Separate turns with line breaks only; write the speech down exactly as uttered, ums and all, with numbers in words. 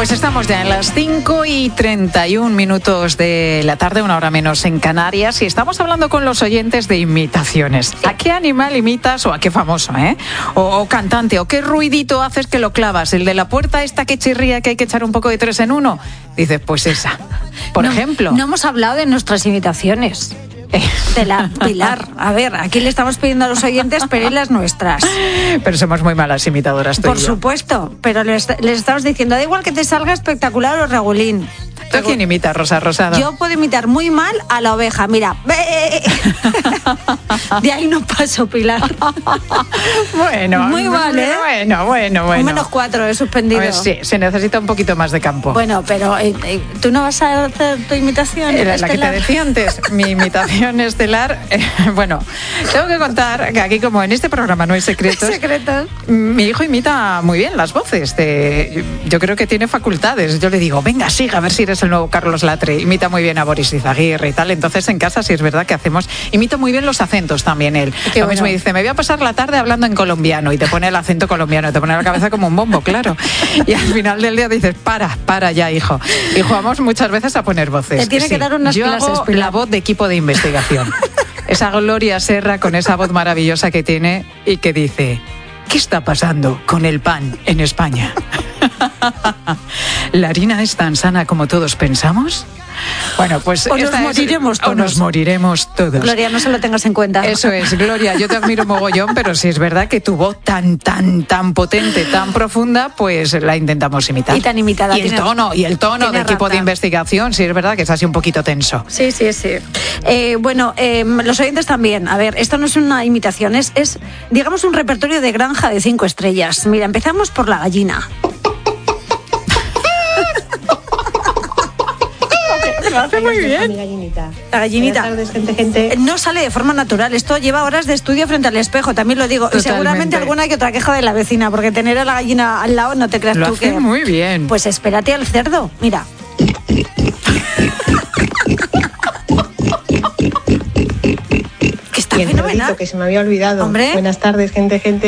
Pues estamos ya en las cinco y treinta y un minutos de la tarde, una hora menos en Canarias, y estamos hablando con los oyentes de imitaciones. ¿A qué animal imitas o a qué famoso, eh? O, o cantante, o qué ruidito haces que lo clavas? ¿El de la puerta esta que chirría que hay que echar un poco de tres en uno? Dices, pues esa, por
no,
ejemplo.
No hemos hablado de nuestras imitaciones. De la Pilar. A ver, aquí le estamos pidiendo a los oyentes pedir las nuestras.
Pero somos muy malas imitadoras, tú
Por
y yo.
supuesto, pero les, les estamos diciendo, da igual que te salga espectacular o regulín.
¿Tú a quién imitas, Rosa Rosado?
Yo puedo imitar muy mal a la oveja, mira. De ahí no paso, Pilar.
Bueno,
muy mal, ¿eh?
Bueno, bueno, bueno.
Un menos cuatro he suspendido.
Pues sí, se necesita un poquito más de campo.
Bueno, pero eh, eh, ¿tú no vas a hacer tu imitación
La,
estelar?
la que te decía antes, mi imitación estelar. Eh, bueno, tengo que contar que aquí, como en este programa no hay secretos,
secretos.
Mi hijo imita muy bien las voces. De, yo creo que tiene facultades. Yo le digo, venga, siga, a ver si eres el nuevo Carlos Latre. Imita muy bien a Boris Izaguirre y tal. Entonces en casa sí es verdad que hacemos, imita muy bien los acentos también él.
Qué
Lo
bueno.
mismo dice, me voy a pasar la tarde hablando en colombiano, y te pone el acento colombiano, te pone la cabeza como un bombo, claro. Y al final del día dices, para, para ya, hijo. Y jugamos muchas veces a poner voces.
Te tiene
Sí,
que dar unas
yo
clases,
hago
Pilar.
la voz de equipo de investigación. Esa Gloria Serra con esa voz maravillosa que tiene y que dice, ¿qué está pasando con el pan en España? ¿La harina es tan sana como todos pensamos? Bueno, pues
O nos
esta
moriremos
es, o
todos.
nos moriremos todos.
Gloria, no se lo tengas en cuenta.
Eso es, Gloria, yo te admiro mogollón, pero si es verdad que tu voz tan, tan, tan potente, tan profunda, pues la intentamos imitar.
Y tan imitada.
Y el
tiene-
tono, y el tono de
tiene
equipo de
razón.
investigación, sí es verdad que es así un poquito tenso.
Sí, sí, sí. Eh, bueno, eh, los oyentes también. A ver, esto no es una imitación, es, es, digamos, un repertorio de granja de cinco estrellas. Mira, empezamos por la gallina.
Lo hace muy bien.
Mi gallinita.
La gallinita.
Buenas tardes, gente, gente.
No sale de forma natural. Esto lleva horas de estudio frente al espejo, también lo digo. Y
Totalmente.
seguramente alguna que otra queja de la vecina, porque tener a la gallina al lado no te creas
Lo
tú
hace
que...
muy bien.
Pues espérate al cerdo, mira. Que está
Y el
fenomenal.
cerdito, que se me había olvidado.
Hombre.
Buenas tardes, gente, gente.